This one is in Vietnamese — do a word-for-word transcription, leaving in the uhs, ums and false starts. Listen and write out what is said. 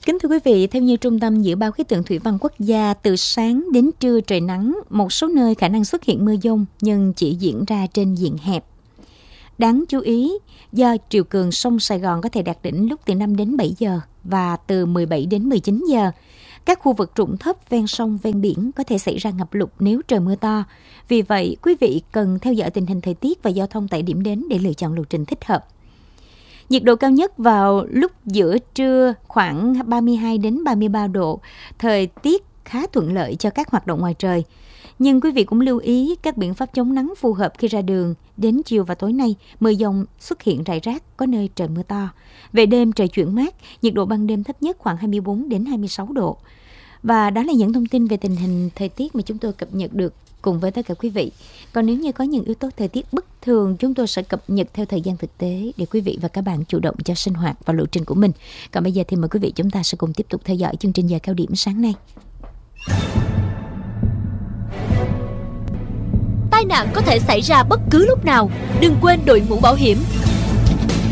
Kính thưa quý vị, theo như Trung tâm Dự báo Khí tượng Thủy văn Quốc gia, từ sáng đến trưa trời nắng, một số nơi khả năng xuất hiện mưa dông nhưng chỉ diễn ra trên diện hẹp. Đáng chú ý, do triều cường sông Sài Gòn có thể đạt đỉnh lúc từ năm đến bảy giờ và từ mười bảy đến mười chín giờ. Các khu vực trũng thấp ven sông, ven biển có thể xảy ra ngập lụt nếu trời mưa to. Vì vậy, quý vị cần theo dõi tình hình thời tiết và giao thông tại điểm đến để lựa chọn lộ trình thích hợp. Nhiệt độ cao nhất vào lúc giữa trưa khoảng ba mươi hai đến ba mươi ba độ, thời tiết khá thuận lợi cho các hoạt động ngoài trời. Nhưng quý vị cũng lưu ý các biện pháp chống nắng phù hợp khi ra đường. Đến chiều và tối nay, mưa dông xuất hiện rải rác, có nơi trời mưa to. Về đêm trời chuyển mát, nhiệt độ ban đêm thấp nhất khoảng hai mươi bốn đến hai mươi sáu độ. Và đó là những thông tin về tình hình thời tiết mà chúng tôi cập nhật được cùng với tất cả quý vị. Còn nếu như có những yếu tố thời tiết bất thường, chúng tôi sẽ cập nhật theo thời gian thực tế để quý vị và các bạn chủ động cho sinh hoạt và lộ trình của mình. Còn bây giờ thì mời quý vị chúng ta sẽ cùng tiếp tục theo dõi chương trình giờ cao điểm sáng nay. Tai nạn có thể xảy ra bất cứ lúc nào, đừng quên đội mũ bảo hiểm.